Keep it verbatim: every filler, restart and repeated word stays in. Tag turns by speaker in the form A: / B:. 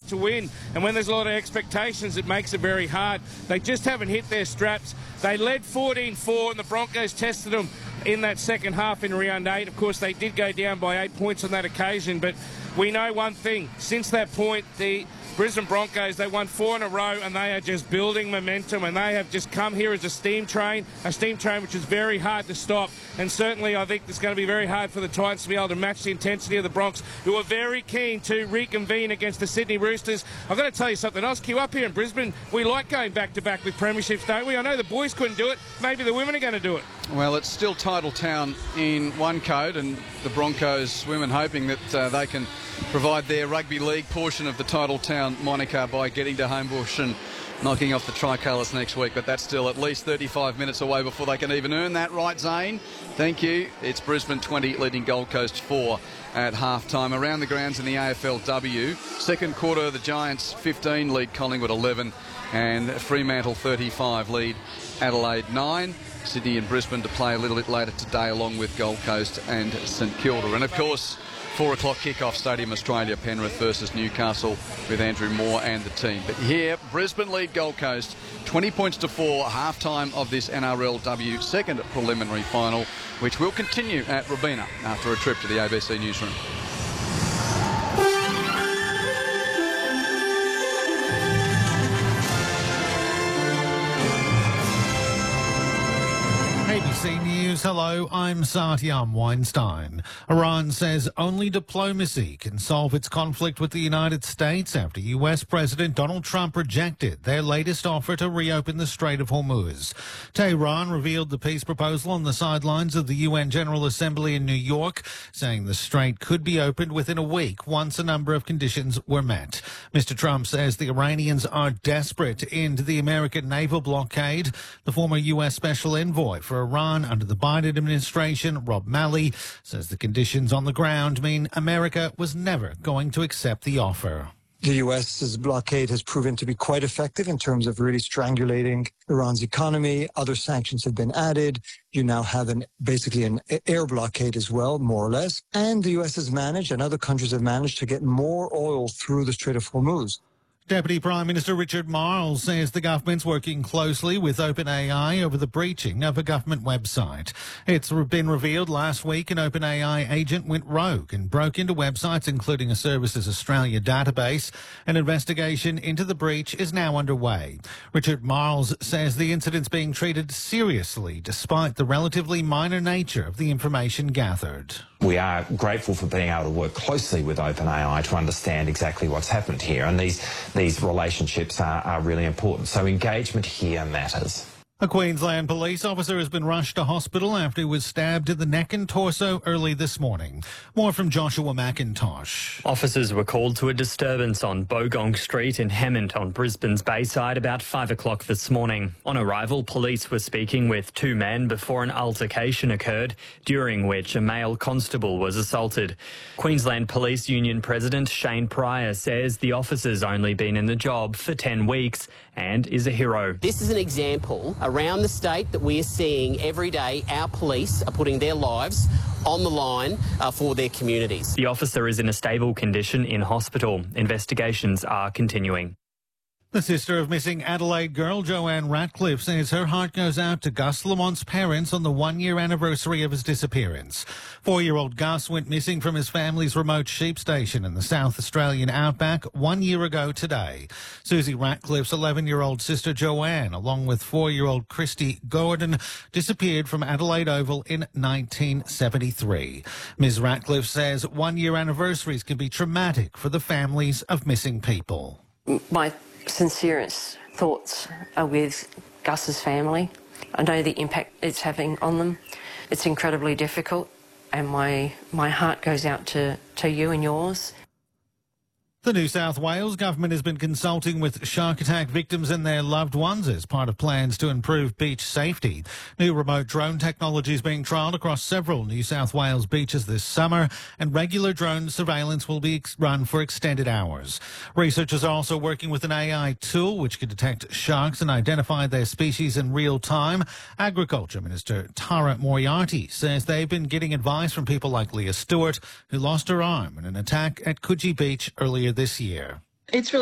A: to win. And when there's a lot of expectations, it makes it very hard. They just haven't hit their straps. They led fourteen four, and the Broncos tested them in that second half in round eight. Of course, they did go down by eight points on that occasion, but we know one thing. Since that point, the Brisbane Broncos, they won four in a row, and they are just building momentum, and they have just come here as a steam train, a steam train which is very hard to stop. And certainly I think it's going to be very hard for the Titans to be able to match the intensity of the Bronx, who are very keen to reconvene against the Sydney Roosters. I've got to tell you something else, Q, up here in Brisbane, we like going back-to-back with premierships, don't we? I know the boys couldn't do it. Maybe the women are going to do it.
B: Well, it's still Title Town in one code, and the Broncos women hoping that uh, they can provide their rugby league portion of the Title Town moniker by getting to Homebush and knocking off the Tricolours next week. But that's still at least thirty-five minutes away before they can even earn that right, Zane. Thank you. It's Brisbane twenty leading Gold Coast four at half-time. Around the grounds in the A F L W. Second quarter, the Giants fifteen lead Collingwood eleven, and Fremantle thirty-five lead Adelaide nine. Sydney and Brisbane to play a little bit later today, along with Gold Coast and St Kilda. And of course, four o'clock kickoff, Stadium Australia, Penrith versus Newcastle with Andrew Moore and the team. But here, Brisbane lead Gold Coast twenty points to four, half-time of this N R L W second preliminary final, which will continue at Robina after a trip to the A B C newsroom.
C: A B C News, hello, I'm Satyam Weinstein. Iran says only diplomacy can solve its conflict with the United States after U S President Donald Trump rejected their latest offer to reopen the Strait of Hormuz. Tehran revealed the peace proposal on the sidelines of the U N General Assembly in New York, saying the strait could be opened within a week once a number of conditions were met. Mister Trump says the Iranians are desperate to end the American naval blockade. The former U S Special Envoy for Iran under the Biden administration, Rob Malley, says the conditions on the ground mean America was never going to accept the offer.
D: The US's blockade has proven to be quite effective in terms of really strangulating Iran's economy. Other sanctions have been added. You now have an basically an air blockade as well, more or less. And the U S has managed, and other countries have managed, to get more oil through the Strait of Hormuz.
C: Deputy Prime Minister Richard Marles says the government's working closely with OpenAI over the breaching of a government website. It's been revealed last week an OpenAI agent went rogue and broke into websites, including a Services Australia database. An investigation into the breach is now underway. Richard Marles says the incident's being treated seriously despite the relatively minor nature of the information gathered.
E: We are grateful for being able to work closely with OpenAI to understand exactly what's happened here, and these these relationships are, are really important. So engagement here matters.
C: A Queensland police officer has been rushed to hospital after he was stabbed in the neck and torso early this morning. More from Joshua McIntosh.
F: Officers were called to a disturbance on Bogong Street in Hemmant on Brisbane's Bayside about five o'clock this morning. On arrival, police were speaking with two men before an altercation occurred, during which a male constable was assaulted. Queensland Police Union President Shane Pryor says the officer's only been in the job for ten weeks and is a hero.
G: This is an example around the state that we are seeing every day. Our police are putting their lives on the line uh, for their communities.
F: The officer is in a stable condition in hospital. Investigations are continuing.
C: The sister of missing Adelaide girl Joanne Ratcliffe says her heart goes out to Gus Lamont's parents on the one-year anniversary of his disappearance. Four-year-old Gus went missing from his family's remote sheep station in the South Australian outback one year ago today. Susie Ratcliffe's eleven-year-old sister Joanne, along with four-year-old Christy Gordon, disappeared from Adelaide Oval in nineteen seventy-three. Miz Ratcliffe says one-year anniversaries can be traumatic for the families of missing people.
H: My sincerest thoughts are with Gus's family. I know the impact it's having on them. It's incredibly difficult, and my my heart goes out to, to you and yours.
C: The New South Wales government has been consulting with shark attack victims and their loved ones as part of plans to improve beach safety. New remote drone technology is being trialled across several New South Wales beaches this summer, and regular drone surveillance will be run for extended hours. Researchers are also working with an A I tool which can detect sharks and identify their species in real time. Agriculture Minister Tara Moriarty says they've been getting advice from people like Leah Stewart, who lost her arm in an attack at Coogee Beach earlier this year.
I: It's really